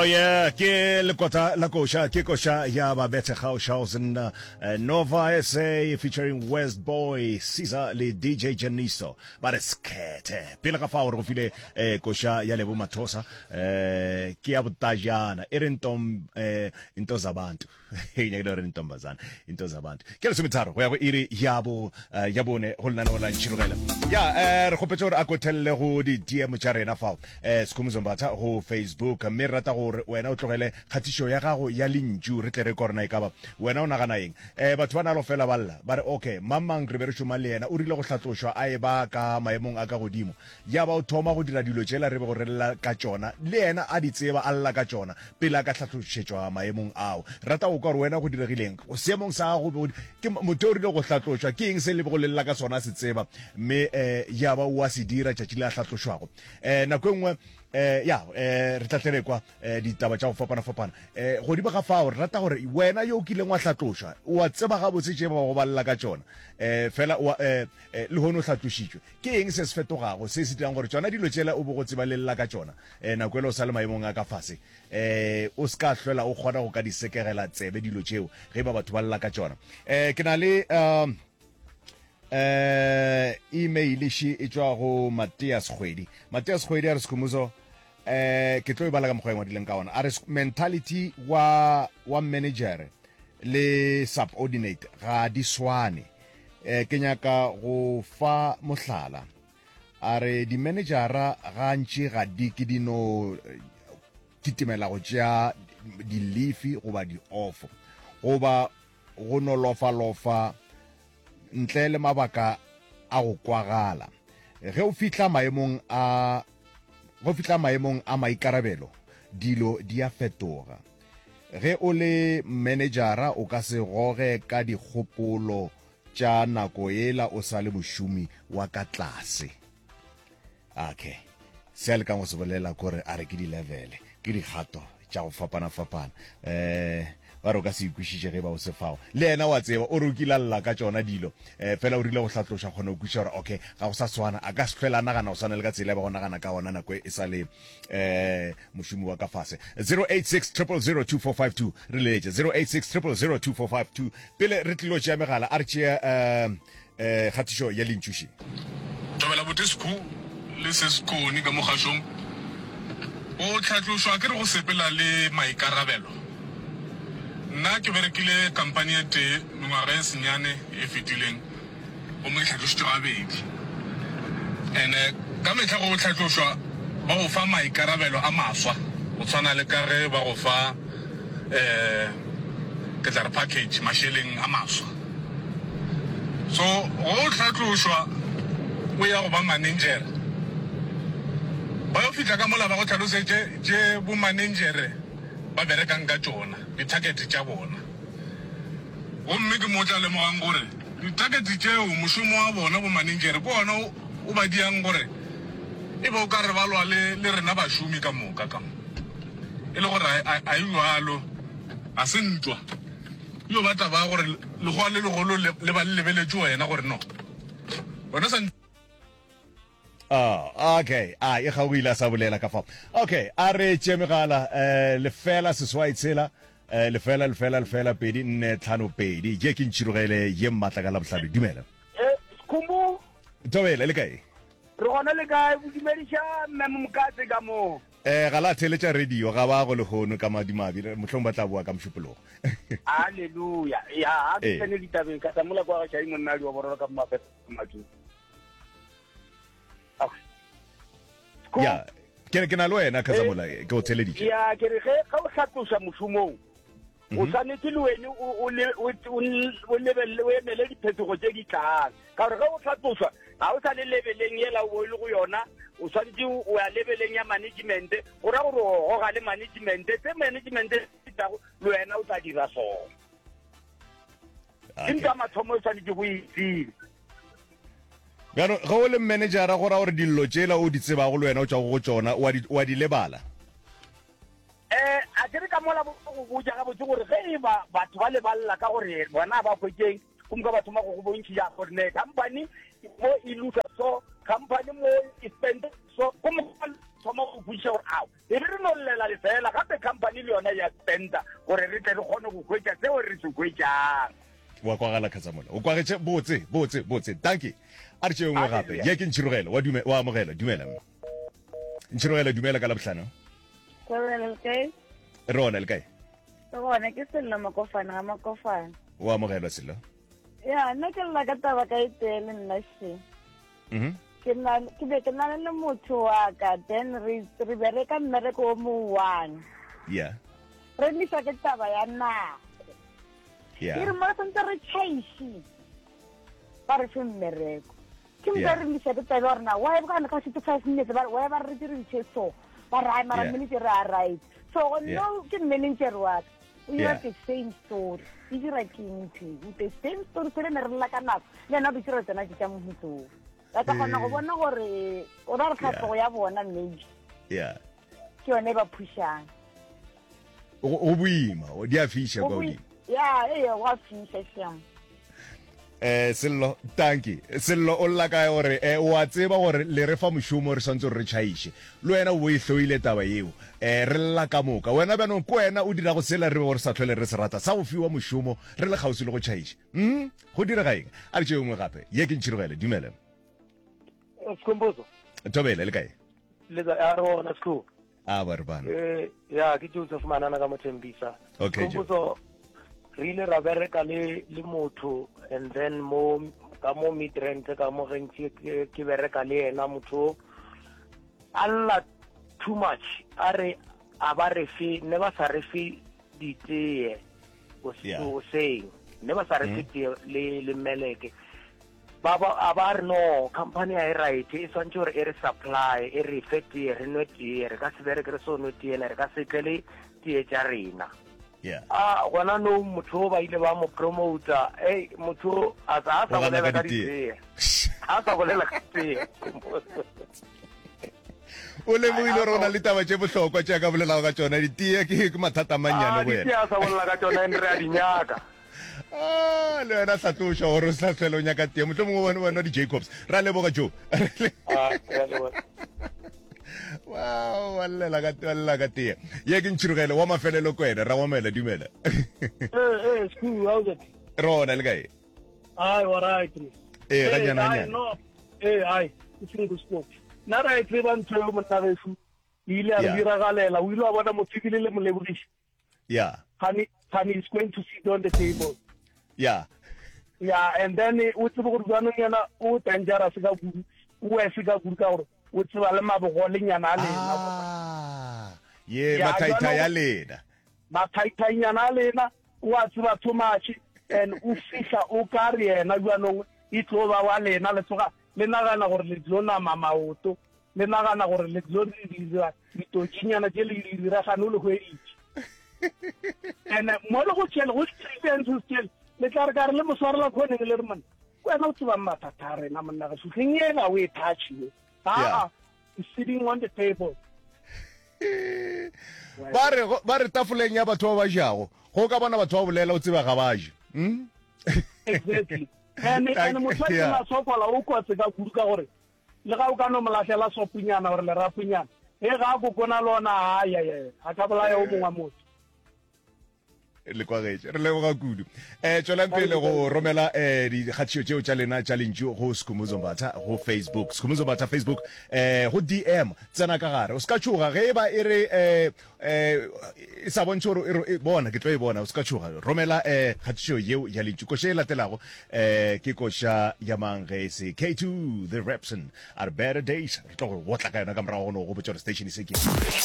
Oh yeah, ke lekota la kosha, ke kosha ya ba bete Schausen, Nova SA featuring West Boy, Caesar le DJ Janiso. Ba skete. Pela ka fa go file kosha ya lebo mathosa, ke ya butajana, erentom into zabantu. Hey nyakdo rentombazana, into zabantu. Ke le sometharo, go ya go iri yabo yabone holna no la nchirogela. Ya re khopetsore a kotelle go di DM tsa rena fa. Skhumuzombatha go Facebook mme rata gore wena o tlogele khatisho ya gago ya lintju re tle re korna ikaba wena o nagana eng batho bana lo fela balla ba re okay mamang re bere shuma le yena o rile go hlatloshwa a e ba ka maemong a ka godimo ya ba o thoma go dira dilo tshela re be go rela ka tsona le yena a di tseba alla ka tsona pela ka hlatloshetswa maemong ao rata o ka re wena go diregileng o semong sa go ke motho o rile go hlatloshwa ke eng se le go lella ka sona se tseba mme ya ba o a se dira tšatši la hlatloshwago na kwengwe re tlatlele kwa ditaba tša go fapana go di ba ga fao re rata gore wena yo o kileng wa hlatlošwa wa tseba ga botse tše ba go balla ka tšona fela le hono o hlatlošitšwe ke eng se se fetogago se se dirang gore tšona dilo tšela o bo go tseba lelela ka tšona nako ele o sa le maemong a ka fase o se ka hloela o kgona go ka di sekegela tsebe dilo tšeo ge ba batho ba lela ka tšona ke na le email shi e tswa go Matthias Khwedi a re Skhumuzo ke tlo bala ka mokgwa ngwa dileng ka ona a re mentality wa manager le subordinate ga di swane ke nyaka go fa mohlala a re di managera ga ntši ga di ke dino kitimela go tšea di leafy goba di off goba go no lofa ntle le mabaka a go kwagala ge o fitla maemong a maikarabelo dilo di a fetoga ge o le managera o ka se goge ka dikgopolo tša nako ela o sa le mošomi wa ka tlase okay se le ka go se bolela kore a re ke di level ke dikgato tša go fapana ba re o ka se ikwišiše ge ba o se fao le yena wa tseba o re o kilalla ka tšona dilo fela o rile go hlatloša kgona o kwiša gore okay ga go sa swana a ka se tlhela nagana o swana le ka tsela ba go nagana ka ona nako e sa le mošomi wa ka fase 086 0002452 re letse 086 0002452 pele re tlilo tšea megala a re tšea kgatišo ya lentšuši tobela botesku le seskoni ka mogašong o tlhatlošwa ke re go sepela le maikarabelo nna ke berekile kampane e tee mengwaga e senyane e fetileng o mo tlhatlošitše gabedi ande ka metlha go tlhatlošwa ba go fa maikarabelo a maswa go tshwana le ka ge ba go fa ke tla re package mašheleng a maswa so go tlhatlošwa o ya go ba managera ba yo fitlha ka mola ba go tlhalosetše tše bomanagere ba berekang ka tšona di-target tša bona gomme ke mo tla lemogang gore di-target tšeo mošomo wa bona bomanagere ke ona o ba diang gore e be o ka re ba lwa le rena bašomi ka moka e le gore a e jalo a se ntwa yo ba taba gore legoa le legolo le ba le lebeletše wena gore no wena sa okay e ga o ile a sa bolela ka fa okay a re tšemegala lefela seswai tshela lefela pedi nne tlhano pedi je ke ntšhirogele ye mmatla ka la bohlano dumela Skhumbu tobela le kae re gona le kae bo dumediša mmemokatse ka moo ga la theletša radio ga ba go legono ka madimabi mohlong ba tla boa ka mošupologo halleluja ya ke tsene ditabeng ka samola kwa ga šai monnadi wa bororo ka mafematsu ya ke na le wena ka samola ke o theleditše ya ke re ge ga o hlatloša mošomong o tshwanetse le wene o emele diphetogo tše di tlang ka gore ge o hlatlošwa ga o sa le lebeleng yela o le go yona o tshwanetse o ya lebeleng ya management go ra gore o goga le management tse management le wena o tla dira sona ke ntwa mathomo o tshwanetse go itsile gano ga o le managera go ra gore dillo tšela o di tsebago le wena o tšwa go tšona wa di lebala a ke re ka mola go botša ga botse gore ge batho ba lebalela ka gore bona ba hwetseng kumka batho ma go bontši ya gore ne company mo e losa so company mo e spend so thoma go buisha gore ao e re no llela le fela gape company le yona ya spenda gore re tle re kgone go kwetsa tseo re se kwetsang wa kwagala khatsamola o kwagetse botse tanki a re tšengwe gape ye ke ntšhirogelo wa amogela dumela ntšhirogelo dumela ka labohlano rona le kae gona ke sello makofana ga makofana wa amogelwa sello ya nna ke lla ka taba ka itele nna she ke be ke na le motho wa ka then re bereka mmereko o mo one yeah re nisa ke taba ya nako yeah re mo santse re chase ba re se mmereko ke mo re nisa ke taba rena wa e bana ka se 5 minutes ba wa ba re dire so ba ra mara minute ra right so no ke manager wa we have the same story e dira kintsi the same story se le re la ka nako le na bitse tsena ke tsa motho ka gona go bona gore o ra re khatso ya bona maybe yeah ke yone ba pushang o buima o dia fisha ba o ya wa fisha sham sello tanki sello o lla ka gore wa tseba gore le re fa moshumo re santse re tšhaiše le wena o e hloile taba yeo re lla ka moka wena bana ko wena o dira go sela re gore sa tlhole re se rata sa go fiwa moshumo re le gausi le go tšhaiše go dira gaeng a re tšengwe gape ye ke ntšhirogele dumele Skhumbuzo tobele le kae le ga rona school ba re bana ya ke Joseph Manana ka Mothembisa okay Skhumbuzo re ile ra bereka le motho and then mo ka mo midrand ka mo rentse ke bereka le ena motho alla too much are abare fi never sa re fi ditee o saying never sa re fi le meleke baba abar no company ai right e swantse gore e re supply e re fete re no tie re ka se bere ke so no tie re ka se tlele tie tsa rena yeah wana no motho ba ile ba mo promoter motho a sa bolela ka tie a sa bolela ka tie o le mo ile rona le taba tse bohlokwa tša ka bolela ka tsona ditie ke mathata manyane wena ditie a sa bolela ka tsona en re a dinyaka le wena hlatloša gore o sa tlhele o nyaka tie motlho mongwe wena di Jacobs ra leboga jo wow wallela ka tie ye ke ntšhirogele wa mafelelo ko wena ra ngwamela dumela school how's it rona le kae ai all right ga jana nyana no ai it's school na ra itse ba ntse mo nna befu ile a dira galela o ile a bona mothikile le molebogisi yeah honey is going to sit on the table yeah and then o tsebo go tswana nyana o dangerous ka bu o efika bu ka gore o tseba le mabogo le nyana le ye mathaitha ya lena mathaitha nyana lena o a tseba too much and o fihla o ka re yena jwanong e tlo ba wa lena le tsoga le nagana gore le dlona mamaoto le nagana gore le dlona dira ditotšinyana tse le dira gano le go editse and mo le go tšhela go experience tšhela le tla re ka re le moswarela khone le re mona wena o tseba mathata a rena monna ga sutlheng ela o e touch you sitting on the table ba re tafoleng ya batho ba ba jago go ka bona batho ba bolela o tseba ga ba je exactly and motho a tsena sokola o kotse ka kudu ka gore le ga o ka no molahlela sopunyana gore le rapunyana ga go kona lona a ka bolaya o mongwe motho le kwagetse re leboga kudu tswelang pele go romela dikgatšhio tšeo tša lena tša lentši go Skhumbuzo Mbatha go Facebook Skhumbuzo Mbatha Facebook go DM tsena ka gare o ska tšhoga ge ba e re e sa bontšhe gore bona ke tlo e bona o ska tšhoga romela kgatšhio yeo ya lentši koša e latelago ke koša ya mang ge se K2 the Repson are better days re tlo go botla ka yona ka morago gono go botša gore station e se ke